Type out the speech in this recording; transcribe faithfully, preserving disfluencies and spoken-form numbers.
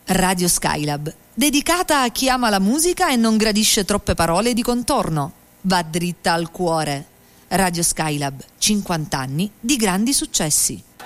Radio Skylab, dedicata a chi ama la musica e non gradisce troppe parole di contorno. Va dritta al cuore. Radio Skylab, cinquanta anni di grandi successi.